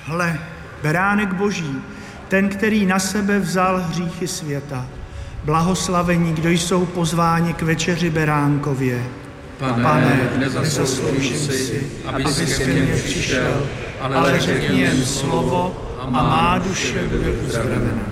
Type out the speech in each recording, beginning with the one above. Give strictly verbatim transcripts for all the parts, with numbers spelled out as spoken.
Hle, beránek Boží, ten, který na sebe vzal hříchy světa. Blahoslavení, kdo jsou pozváni k večeři beránkově. Pane, Pane nezasloužím si, abys ke mně přišel, ale řekni jen slovo a má duše bude uzdravena.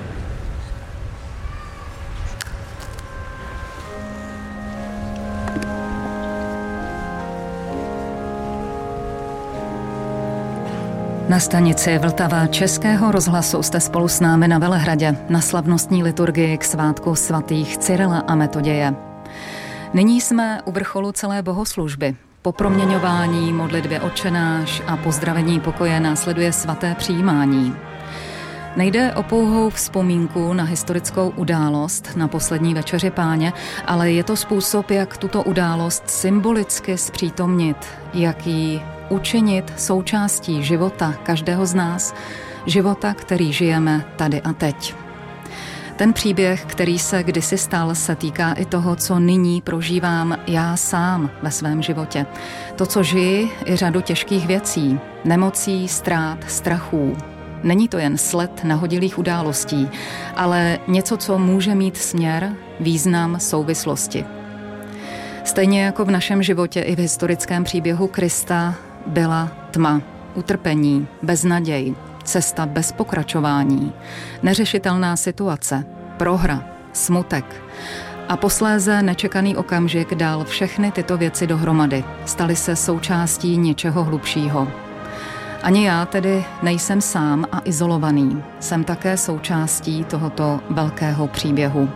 Na stanici Vltava Českého rozhlasu jste spolu s námi na Velehradě na slavnostní liturgii k svátku svatých Cyrila a Metoděje. Nyní jsme u vrcholu celé bohoslužby. Po proměňování, modlitbě Otčenáš a pozdravení pokoje následuje svaté přijímání. Nejde o pouhou vzpomínku na historickou událost na poslední večeři Páně, ale je to způsob, jak tuto událost symbolicky zpřítomnit, jak ji učinit součástí života každého z nás, života, který žijeme tady a teď. Ten příběh, který se kdysi stal, se týká i toho, co nyní prožívám já sám ve svém životě. To, co žiji, i řadu těžkých věcí, nemocí, ztrát, strachů. Není to jen sled nahodilých událostí, ale něco, co může mít směr, význam, souvislosti. Stejně jako v našem životě i v historickém příběhu Krista byla tma, utrpení, beznaděj, cesta bez pokračování, neřešitelná situace, prohra, smutek a posléze nečekaný okamžik dal všechny tyto věci dohromady. Staly se součástí něčeho hlubšího. Ani já tedy nejsem sám a izolovaný. Jsem také součástí tohoto velkého příběhu.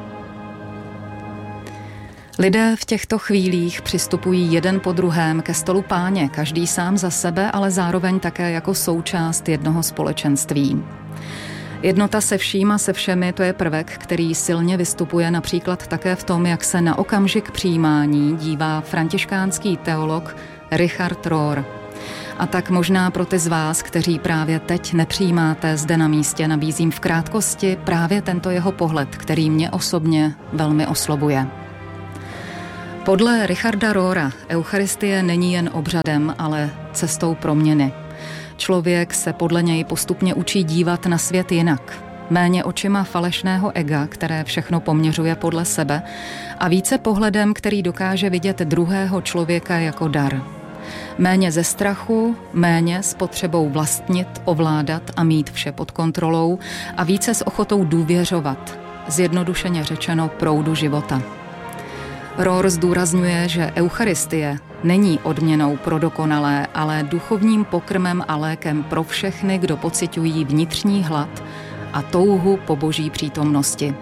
Lidé v těchto chvílích přistupují jeden po druhém ke stolu Páně, každý sám za sebe, ale zároveň také jako součást jednoho společenství. Jednota se vším a se všemi, to je prvek, který silně vystupuje například také v tom, jak se na okamžik přijímání dívá františkánský teolog Richard Rohr. A tak možná pro ty z vás, kteří právě teď nepřijímáte zde na místě, nabízím v krátkosti právě tento jeho pohled, který mě osobně velmi oslovuje. Podle Richarda Rohra Eucharistie není jen obřadem, ale cestou proměny. Člověk se podle něj postupně učí dívat na svět jinak. Méně očima falešného ega, které všechno poměřuje podle sebe, a více pohledem, který dokáže vidět druhého člověka jako dar. Méně ze strachu, méně s potřebou vlastnit, ovládat a mít vše pod kontrolou a více s ochotou důvěřovat, zjednodušeně řečeno proudu života. Rohr zdůrazňuje, že Eucharistie není odměnou pro dokonalé, ale duchovním pokrmem a lékem pro všechny, kdo pociťují vnitřní hlad a touhu po Boží přítomnosti.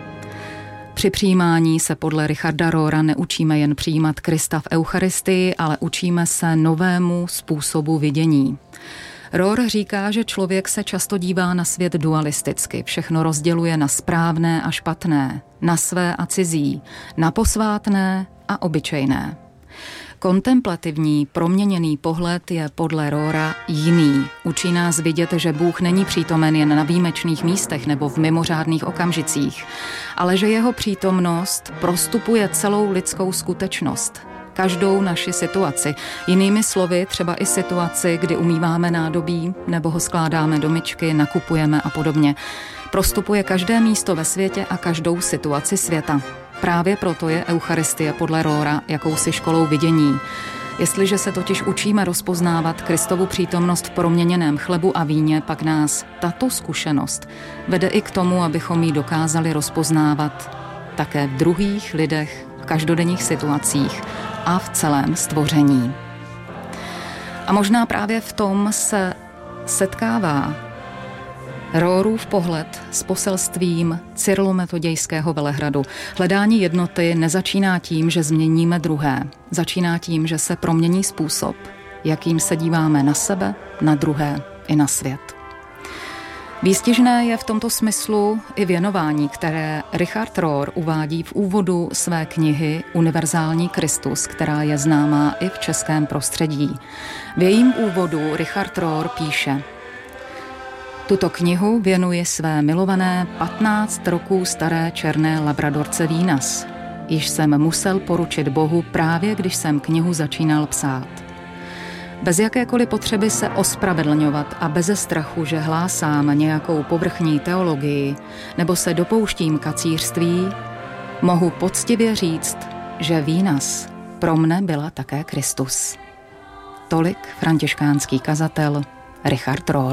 Při přijímání se podle Richarda Rohra neučíme jen přijímat Krista v Eucharistii, ale učíme se novému způsobu vidění. Rohr říká, že člověk se často dívá na svět dualisticky, všechno rozděluje na správné a špatné, na své a cizí, na posvátné a obyčejné. Kontemplativní, proměněný pohled je podle Rohra jiný. Učí nás vidět, že Bůh není přítomen jen na výjimečných místech nebo v mimořádných okamžicích, ale že jeho přítomnost prostupuje celou lidskou skutečnost, každou naši situaci. Jinými slovy, třeba i situaci, kdy umýváme nádobí nebo ho skládáme do myčky, nakupujeme a podobně. Prostupuje každé místo ve světě a každou situaci světa. Právě proto je Eucharistie podle Rohra jakousi školou vidění. Jestliže se totiž učíme rozpoznávat Kristovu přítomnost v proměněném chlebu a víně, pak nás tato zkušenost vede i k tomu, abychom ji dokázali rozpoznávat také v druhých lidech, v každodenních situacích a v celém stvoření. A možná právě v tom se setkává Rohrův pohled s poselstvím Cyrilometodějského Velehradu. Hledání jednoty nezačíná tím, že změníme druhé. Začíná tím, že se promění způsob, jakým se díváme na sebe, na druhé i na svět. Výstižné je v tomto smyslu i věnování, které Richard Rohr uvádí v úvodu své knihy Univerzální Kristus, která je známá i v českém prostředí. V jejím úvodu Richard Rohr píše: Tuto knihu věnuji své milované patnáct roků staré černé labradorce Vínas. Již jsem musel poručit Bohu právě, když jsem knihu začínal psát. Bez jakékoliv potřeby se ospravedlňovat a beze strachu, že hlásám nějakou povrchní teologii nebo se dopouštím kacířství, mohu poctivě říct, že výnas pro mne byla také Kristus. Tolik františkánský kazatel Richard Rohr.